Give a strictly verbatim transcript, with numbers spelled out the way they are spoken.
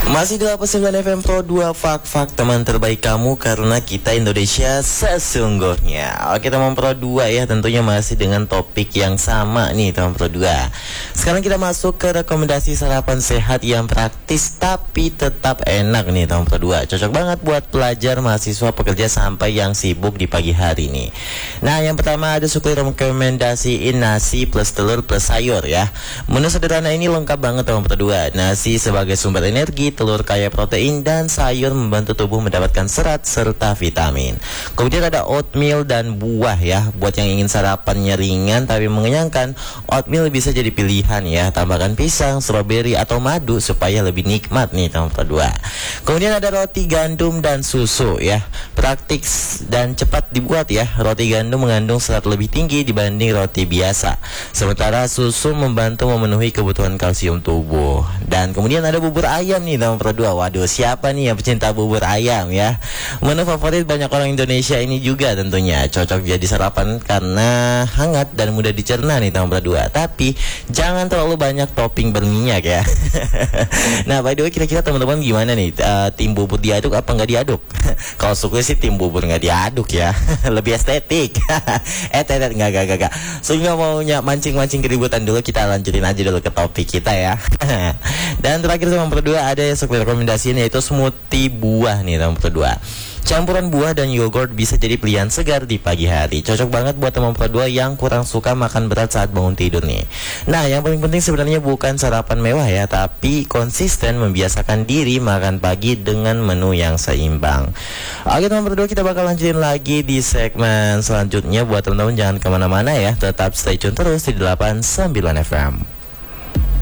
Masih delapan puluh sembilan F M Pro dua, Fak-Fak teman terbaik kamu, karena kita Indonesia sesungguhnya. Oke teman Pro dua ya, tentunya masih dengan topik yang sama nih teman Pro dua. Sekarang kita masuk ke rekomendasi sarapan sehat yang praktis tapi tetap enak nih teman Pro dua. Cocok banget buat pelajar, mahasiswa, pekerja, sampai yang sibuk di pagi hari nih. Nah yang pertama ada Sukli rekomendasiin nasi plus telur plus sayur ya. Menu sederhana ini lengkap banget teman Pro dua. Nasi sebagai sumber energi, telur kaya protein, dan sayur membantu tubuh mendapatkan serat serta vitamin. Kemudian ada oatmeal dan buah ya. Buat yang ingin sarapannya ringan tapi mengenyangkan, oatmeal bisa jadi pilihan ya. Tambahkan pisang, stroberi, atau madu supaya lebih nikmat nih teman dua. Kemudian ada roti gandum dan susu ya. Praktik dan cepat dibuat ya. Roti gandum mengandung serat lebih tinggi dibanding roti biasa, sementara susu membantu memenuhi kebutuhan kalsium tubuh. Dan kemudian ada bubur ayam nih teman dua. Waduh, siapa nih yang pecinta bubur ayam ya? Menu favorit banyak orang Indonesia ini juga tentunya. Cocok jadi sarapan karena hangat dan mudah dicerna nih teman dua. Tapi jangan terlalu banyak topping berminyak ya. Nah by the way, kira-kira teman-teman gimana nih? Uh, tim bubur diaduk apa nggak diaduk? Kalau suka sih tim bubur nggak diaduk ya. Lebih estetik. eh tetet nggak nggak nggak. Sehingga maunya mancing-mancing keributan dulu, kita lanjutin aja dulu ke topik kita ya. Dan terakhir teman dua ada yang seperti rekomendasinya, yaitu smoothie buah nih teman dua. Campuran buah dan yogurt bisa jadi pilihan segar di pagi hari. Cocok banget buat teman dua yang kurang suka makan berat saat bangun tidur nih. Nah yang paling penting sebenarnya bukan sarapan mewah ya, tapi konsisten membiasakan diri makan pagi dengan menu yang seimbang. Oke teman dua, kita bakal lanjutin lagi di segmen selanjutnya. Buat teman-teman jangan kemana-mana ya, tetap stay tune terus di delapan puluh sembilan F M.